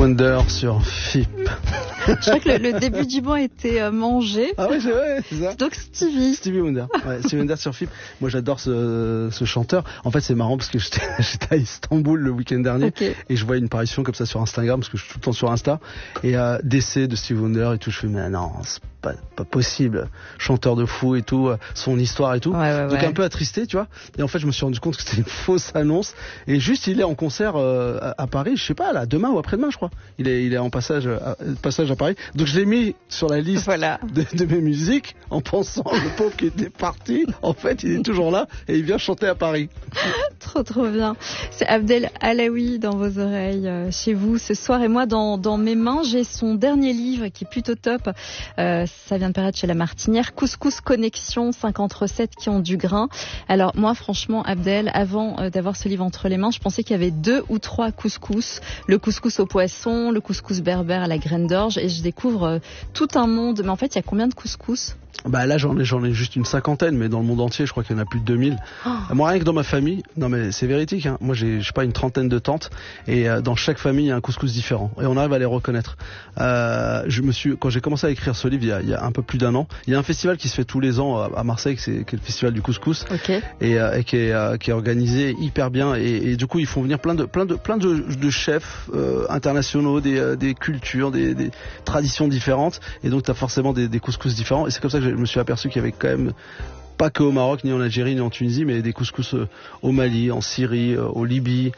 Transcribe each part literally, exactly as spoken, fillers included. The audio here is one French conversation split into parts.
Wonder sur F I P. Je crois que le, le début du mot a été euh, mangé. Ah oui, c'est vrai, c'est ça. Donc Stevie. Stevie Wonder. Ouais, Stevie Wonder sur F I P. Moi, j'adore ce, ce chanteur. En fait, c'est marrant parce que j'étais, j'étais à Istanbul le week-end dernier Okay. et je vois une parution comme ça sur Instagram parce que je suis tout le temps sur Insta et euh, décès de Stevie Wonder et tout. Je fais mais non, c'est pas, pas possible. Chanteur de fou et tout, son histoire et tout. Ouais, ouais, Donc ouais. un peu attristé, tu vois. Et en fait, je me suis rendu compte que c'était une fausse annonce. Et juste, il est en concert euh, à, à Paris. Je sais pas là, demain ou après-demain, je crois. Il est, il est en passage, à, passage à Paris. Donc je l'ai mis sur la liste Voilà. de, de mes musiques en pensant le pauvre qui était parti. En fait, il est toujours là et il vient chanter à Paris. Trop trop bien. C'est Abdel Alaoui dans vos oreilles, euh, chez vous ce soir. Et moi, dans, dans mes mains, j'ai son dernier livre qui est plutôt top. Euh, ça vient de paraître chez La Martinière. Couscous Connexion, cinquante recettes qui ont du grain. Alors moi, franchement, Abdel, avant euh, d'avoir ce livre entre les mains, je pensais qu'il y avait deux ou trois couscous. Le couscous au poisson, le couscous berbère à la graine d'orge. Et je découvre euh, tout un monde. Mais en fait, il y a combien de couscous ? Bah là j'en ai j'en ai juste une cinquantaine, mais dans le monde entier je crois qu'il y en a plus de deux mille. Oh. Moi rien que dans ma famille, non mais c'est véridique, hein. Moi j'ai je sais pas une trentaine de tantes et euh, dans chaque famille il y a un couscous différent et on arrive à les reconnaître. Euh, je me suis quand j'ai commencé à écrire ce livre il y a, il y a un peu plus d'un an, il y a un festival qui se fait tous les ans à Marseille, c'est qui est le festival du couscous. Okay. Et, euh, et qui est euh, qui est organisé hyper bien et, et du coup ils font venir plein de plein de plein de, de chefs euh, internationaux, des euh, des cultures, des, des traditions différentes et donc tu as forcément des, des couscous différents et c'est comme ça que je me suis aperçu qu'il y avait quand même pas que au Maroc, ni en Algérie, ni en Tunisie, mais des couscous au Mali, en Syrie, au Libye,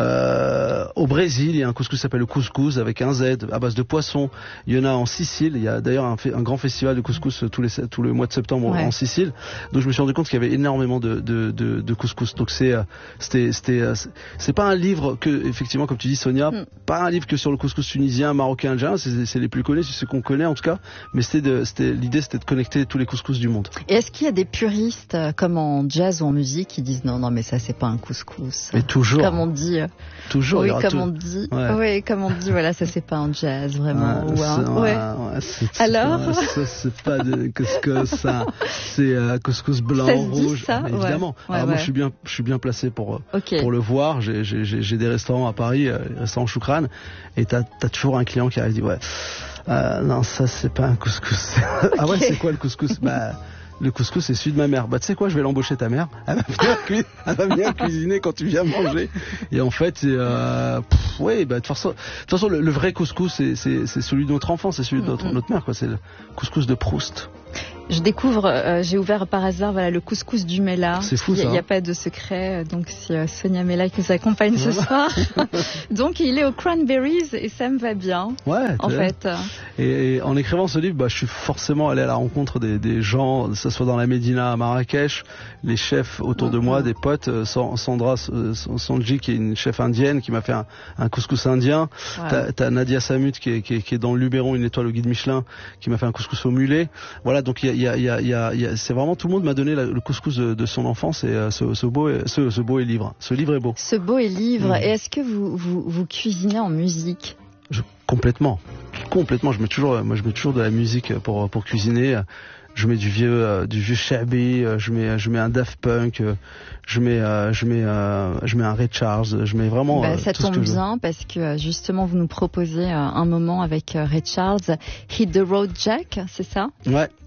euh, au Brésil. Il y a un couscous qui s'appelle le couscous avec un Z à base de poisson. Il y en a en Sicile. Il y a d'ailleurs un, un grand festival de couscous tous les tout le mois de septembre ouais. en Sicile. Donc je me suis rendu compte qu'il y avait énormément de de de, de couscous. Donc c'est c'était c'était c'est pas un livre que effectivement comme tu dis Sonia, mm. pas un livre que sur le couscous tunisien, marocain, algérien. C'est, c'est les plus connus, c'est ceux qu'on connaît en tout cas. Mais c'était de, c'était l'idée, c'était de connecter tous les couscous du monde. Et est-ce qu'il y a des puristes comme en jazz ou en musique qui disent non non mais ça c'est pas un couscous. Mais toujours. Comme on dit. Toujours. Oui comme tout... on dit. Ouais. Oui comme on dit voilà ça c'est pas un jazz vraiment. Ouais, ou un... ouais, ouais. Ouais, c'est, Alors. C'est, ça c'est pas de couscous ça. C'est euh, couscous blanc ça rouge. Ça évidemment. Ouais. Alors ouais, moi ouais. je suis bien je suis bien placé pour okay. pour le voir. J'ai j'ai j'ai des restaurants à Paris, euh, restaurants Choukran et t'as t'as toujours un client qui arrive et dit ouais. Euh, non ça c'est pas un couscous. Okay. Ah ouais c'est quoi le couscous? Bah le couscous c'est celui de ma mère. Bah tu sais quoi, je vais l'embaucher ta mère. Elle va venir, cu... Elle va venir cuisiner quand tu viens manger. Et en fait, c'est euh... Pff, ouais, bah de toute façon, de toute façon le, le vrai couscous c'est, c'est c'est celui de notre enfance, c'est celui de notre, mm-hmm. notre mère quoi. C'est le couscous de Proust. Je découvre, euh, j'ai ouvert par hasard voilà, le couscous du Mela. C'est fou ça. Il n'y a, a pas de secret, donc c'est euh, Sonia Mela qui nous accompagne ce soir. Donc il est aux Cranberries et ça me va bien. Ouais. En fait. Et, et en écrivant ce livre, bah, je suis forcément allé à la rencontre des, des gens, que ce soit dans la Médina à Marrakech, les chefs autour mm-hmm. de moi, des potes. Euh, Sandra euh, Sanji qui est une chef indienne qui m'a fait un, un couscous indien. Ouais. T'as, t'as Nadia Samut qui est, qui, est, qui est dans le Luberon, une étoile au guide Michelin, qui m'a fait un couscous au mulet. Voilà, donc il y a Il y a, il y a, il y a, il y a, c'est vraiment tout le monde m'a donné la, le couscous de, de son enfance et euh, ce, ce beau, ce, ce beau est livre. Ce livre est beau. Ce beau est livre. Mmh. Et est-ce que vous, vous, vous cuisinez en musique? Je, Complètement, complètement. Je mets toujours, moi je mets toujours de la musique pour pour cuisiner. Je mets du vieux, euh, du vieux Shabby, euh, je mets, je mets un Daft Punk, euh, je mets, euh, je mets, euh, je mets un Ray Charles, je mets vraiment. Bah, euh, ça tout tombe ce que bien je... parce que justement vous nous proposez euh, un moment avec euh, Ray Charles, Hit the Road Jack, c'est ça? Ouais,